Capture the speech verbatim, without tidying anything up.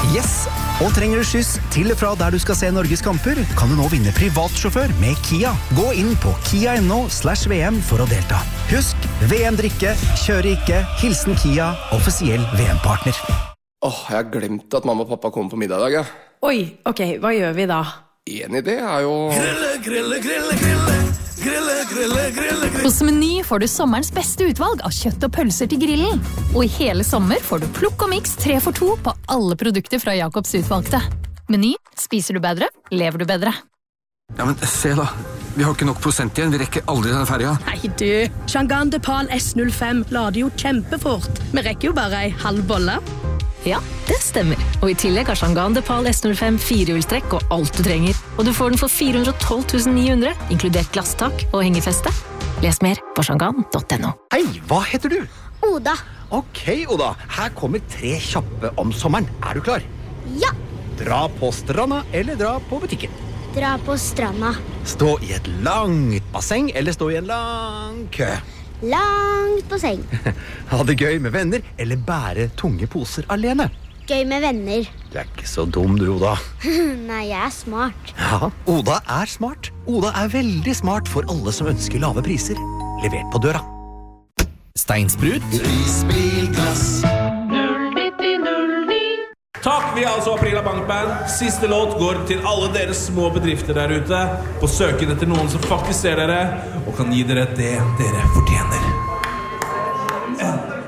Yes, og trenger du skyss til og fra der du skal se Norges kamper, kan du nå vinne privatsjåfør med Kia. Gå inn på kia punktum no slash V M for å delta. Husk, V M-drikke, kjøre ikke, hilsen Kia, offisiell V M-partner. Åh, jeg har glemt at mamma og pappa kommer på middag i dag, ja. Oi, ok, hva gjør vi da? En idé er jo... Grille, grille, grille, grille. Grille, grille, grille, grille. Hos Meny får du sommerens beste utvalg av kjøtt og pølser til grillen. Og i hele sommer får du plukk og miks tre for to på alle produkter fra Jakobs utvalgte. Meny, spiser du bedre, lever du bedre. Ja, men se da. Vi har ikke nok prosent igjen. Vi rekker aldri denne ferja. Nei du, Shangan Depal S null fem lader jo kjempefort. Vi rekker jo bare ei halv bolle. Ja, det stemmer. Og i tillegg har Shangan Depal S null fem firehjulstrekk og alt du trenger. Og du får den for fire hundre og tolv tusen ni hundre, inkludert glasstak og hengefeste. Les mer på shangan punktum no. Hei, hva heter du? Oda. Ok, Oda. Her kommer tre kjappe om sommeren. Er du klar? Ja. Dra på stranda eller dra på butikken? Dra på stranda. Stå i et langt basseng eller stå i en lang kø? Langt på seng. Ha det gøy med venner eller bære tunge poser alene? Gøy med venner. Du er ikke så dum, du, Oda. Nei, jeg er smart. Ja, Oda er smart. Oda er veldig smart for alle som ønsker lave priser. Levert på døra. Steinsprut. Prisbilglass. Takk, vi er altså Aprila Bankband. Siste låt går til alle dere små bedrifter der ute på søken etter noen som faktisk ser dere og kan gi dere det dere fortjener.